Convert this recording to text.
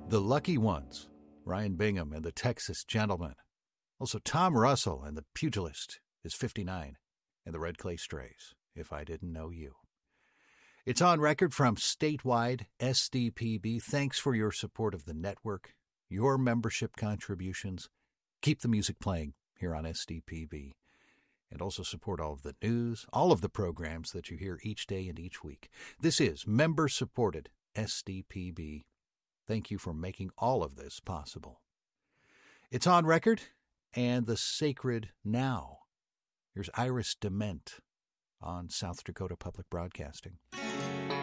The Lucky Ones, Ryan Bingham and the Texas Gentlemen. Also Tom Russell and the Pugilist is 59, and the Red Clay Strays, If I Didn't Know You. It's on record from statewide SDPB. Thanks for your support of the network, your membership contributions. Keep the music playing here on SDPB. And also support all of the news, all of the programs that you hear each day and each week. This is member-supported SDPB. Thank you for making all of this possible. It's on record and the sacred now. Here's Iris Dement on South Dakota Public Broadcasting.